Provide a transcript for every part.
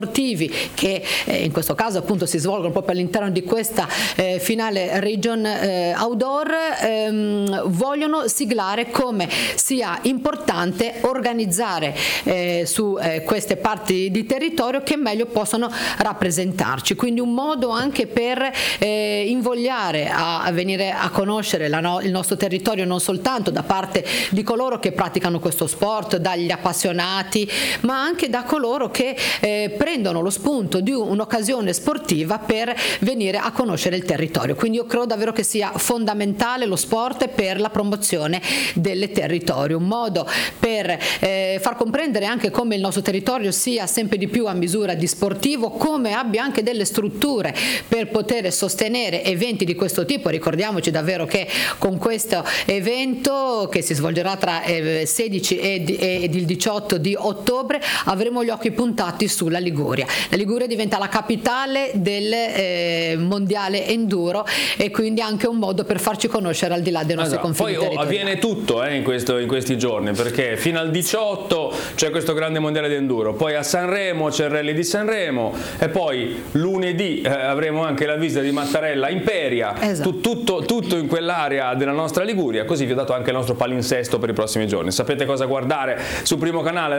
sportivi che in questo caso appunto si svolgono proprio all'interno di questa finale Region Outdoor, vogliono siglare come sia importante organizzare su queste parti di territorio che meglio possono rappresentarci, quindi un modo anche per invogliare a venire a conoscere il nostro territorio non soltanto da parte di coloro che praticano questo sport, dagli appassionati, ma anche da coloro che prendono lo spunto di un'occasione sportiva per venire a conoscere il territorio. Quindi io credo davvero che sia fondamentale lo sport per la promozione del territorio, un modo per far comprendere anche come il nostro territorio sia sempre di più a misura di sportivo, come abbia anche delle strutture per poter sostenere eventi di questo tipo. Ricordiamoci davvero che con questo evento che si svolgerà tra il 16 ed il 18 di ottobre avremo gli occhi puntati sulla Liguria. La Liguria diventa la capitale del mondiale enduro e quindi anche un modo per farci conoscere al di là dei nostri confini territoriali. Poi avviene tutto in questi giorni, perché fino al 18 c'è questo grande mondiale di enduro, poi a Sanremo c'è il Rally di Sanremo e poi lunedì avremo anche la visita di Mattarella a Imperia, esatto. tutto in quell'area della nostra Liguria. Così vi ho dato anche il nostro palinsesto per i prossimi giorni. Sapete cosa guardare sul primo canale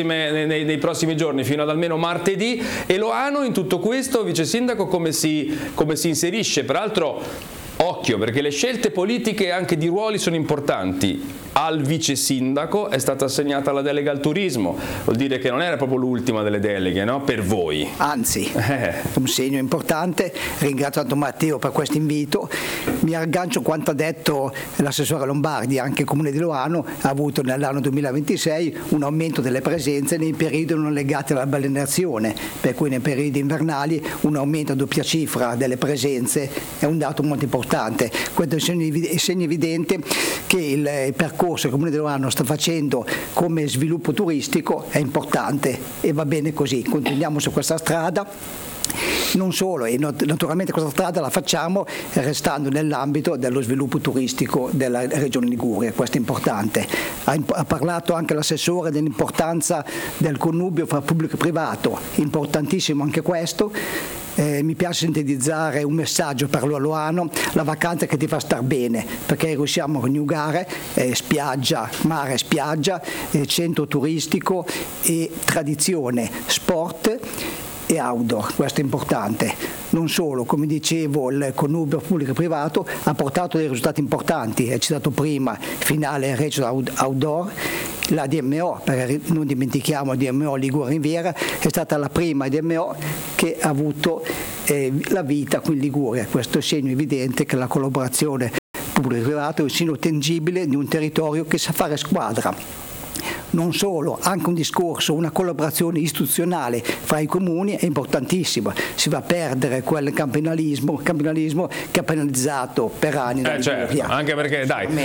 nei prossimi giorni fino ad almeno martedì. E Loano in tutto questo, vice sindaco, come si inserisce? Peraltro occhio, perché le scelte politiche anche di ruoli sono importanti. Al vice sindaco è stata assegnata la delega al turismo, vuol dire che non era proprio l'ultima delle deleghe, no? Per voi. Anzi, un segno importante. Ringrazio tanto Matteo per questo invito. Mi aggancio a quanto ha detto l'assessore Lombardi. Anche il comune di Loano ha avuto nell'anno 2026 un aumento delle presenze nei periodi non legati alla balneazione, per cui nei periodi invernali un aumento a doppia cifra delle presenze è un dato molto importante. Questo è un segno evidente che il percorso che il Comune di Loano sta facendo come sviluppo turistico è importante e va bene così. Continuiamo su questa strada. Non solo, e naturalmente questa strada la facciamo restando nell'ambito dello sviluppo turistico della Regione Liguria, questo è importante. Ha parlato anche l'assessore dell'importanza del connubio fra pubblico e privato, importantissimo anche questo. Mi piace sintetizzare un messaggio per Loano: la vacanza che ti fa star bene, perché riusciamo a coniugare spiaggia, mare, spiaggia, centro turistico e tradizione, sport e outdoor. Questo è importante. Non solo, come dicevo, il connubio pubblico e privato ha portato dei risultati importanti. È citato prima finale Regional Outdoor. La DMO, perché non dimentichiamo DMO Liguria Riviera, è stata la prima DMO che ha avuto la vita qui in Liguria. Questo è segno evidente che la collaborazione pubblico-privato è un segno tangibile di un territorio che sa fare squadra. Non solo, anche un discorso, una collaborazione istituzionale fra i comuni è importantissima. Si va a perdere quel campanilismo che ha penalizzato per anni la Liguria. Certo, anche perché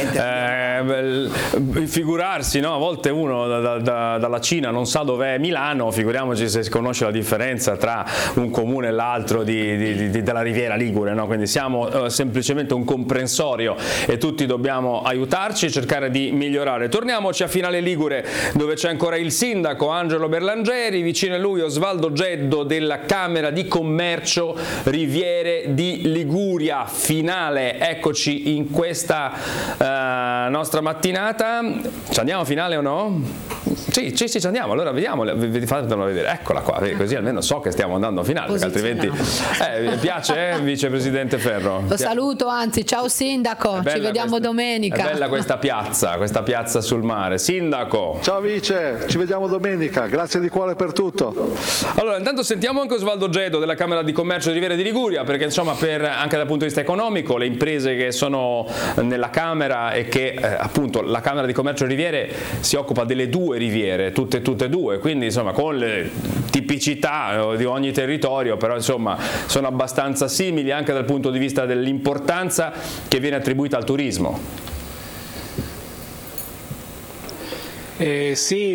figurarsi, no? A volte uno dalla Cina non sa dov'è Milano, figuriamoci se si conosce la differenza tra un comune e l'altro della Riviera Ligure, no? Quindi siamo semplicemente un comprensorio e tutti dobbiamo aiutarci e cercare di migliorare. Torniamoci a Finale Ligure, dove c'è ancora il sindaco Angelo Berlangeri, vicino a lui Osvaldo Geddo della Camera di Commercio Riviere di Liguria. Finale, eccoci in questa nostra mattinata. Ci andiamo a finale o no? Sì, ci andiamo, allora vediamo, fatelo vedere, eccola qua, così almeno so che stiamo andando a finale, perché altrimenti vi piace, vicepresidente Ferro? Lo saluto, anzi, ciao sindaco, ci vediamo domenica. È bella questa piazza sul mare. Sindaco. Ciao vice, ci vediamo domenica, grazie di cuore per tutto. Allora, intanto sentiamo anche Osvaldo Geddo della Camera di Commercio di Riviera di Liguria, perché insomma anche dal punto di vista economico le imprese che sono nella Camera e che appunto la Camera di Commercio Riviere si occupa delle due riviere, tutte e due, quindi insomma con le tipicità di ogni territorio, però insomma sono abbastanza simili anche dal punto di vista dell'importanza che viene attribuita al turismo. Sì,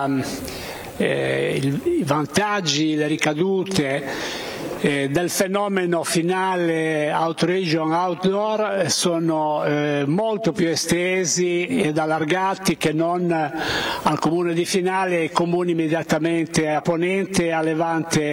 i vantaggi, le ricadute del fenomeno finale Outregion Outdoor sono molto più estesi ed allargati che non al comune di Finale e ai comuni immediatamente a ponente e a levante